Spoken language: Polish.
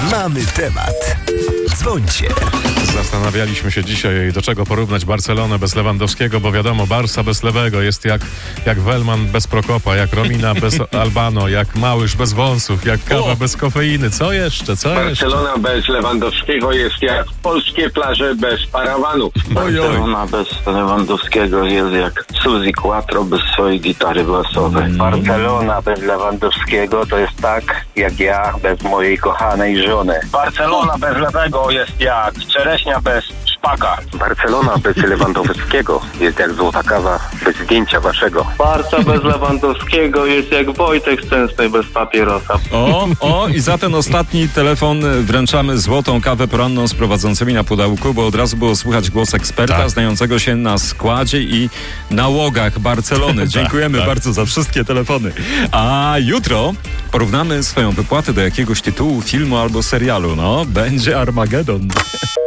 Mamy temat. Dzwońcie. Zastanawialiśmy się dzisiaj, do czego porównać Barcelonę bez Lewandowskiego, bo wiadomo, Barsa bez Lewego jest jak Velman bez Prokopa, jak Romina bez Albano, jak Małysz bez wąsów, jak kawa bez kofeiny. Co jeszcze? Barcelona bez Lewandowskiego jest jak polskie plaże bez parawanów. Barcelona bez Lewandowskiego jest jak Suzy Quattro bez swojej gitary basowej. Barcelona bez Lewandowskiego to jest tak, jak ja bez mojej kochanej żony. Barcelona bez Lewego jest jak czereśnia bez szpaka. Barcelona bez Lewandowskiego jest jak złota kawa bez zdjęcia waszego. Barca bez Lewandowskiego jest jak Wojtek Szczęsny bez papierosa. I za ten ostatni telefon wręczamy złotą kawę poranną z prowadzącymi na pudełku, bo od razu było słychać głos eksperta znającego się na składzie i nałogach Barcelony. Dziękujemy bardzo za wszystkie telefony. A jutro porównamy swoją wypłatę do jakiegoś tytułu filmu albo serialu. Będzie Armagedon.